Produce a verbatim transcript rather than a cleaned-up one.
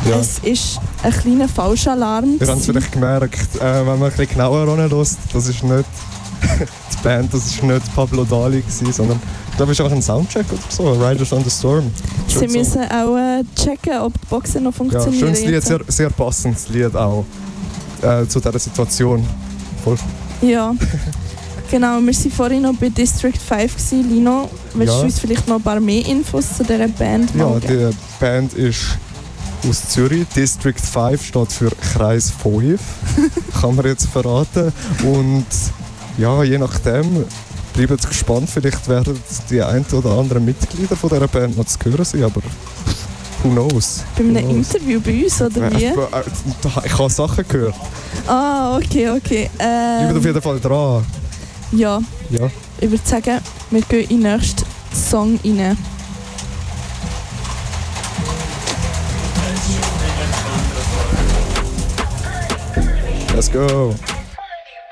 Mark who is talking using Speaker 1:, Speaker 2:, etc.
Speaker 1: Ja.
Speaker 2: Es ist ein kleiner Fauschalarm.
Speaker 1: Ihr habt es vielleicht gemerkt, äh, wenn man ein bisschen genauer anhört, das ist nicht die Band, das ist nicht Pablo Dali gewesen, sondern ich glaube, es ist auch ein Soundcheck oder so, Riders on the Storm.
Speaker 2: Sie
Speaker 1: Schön
Speaker 2: müssen auch äh, checken, ob die Boxen noch
Speaker 1: Ja,
Speaker 2: funktionieren.
Speaker 1: schönes Lied,
Speaker 2: jetzt.
Speaker 1: sehr, sehr passendes Lied auch äh, zu dieser Situation. Voll.
Speaker 2: Ja, genau. Wir waren vorhin noch bei District fünf gewesen. Lino, willst
Speaker 1: Ja.
Speaker 2: du uns vielleicht noch ein paar mehr Infos zu dieser Band
Speaker 1: Ja,
Speaker 2: mal geben?
Speaker 1: die Band ist aus Zürich. District fünf steht für Kreis fünf, kann man jetzt verraten. Und ja, je nachdem, bleibt gespannt, vielleicht werden die ein oder anderen Mitglieder von dieser Band noch zu hören sein, aber who knows?
Speaker 2: Bei einem
Speaker 1: Who knows?
Speaker 2: Interview bei uns, oder wie?
Speaker 1: Äh, Ich habe Sachen gehört.
Speaker 2: Ah, okay, okay.
Speaker 1: Bleibt auf
Speaker 2: Ähm,
Speaker 1: jeden Fall dran.
Speaker 2: ja,
Speaker 1: Ja.
Speaker 2: ich würde sagen, wir gehen in den nächsten Song rein.
Speaker 1: Let's go.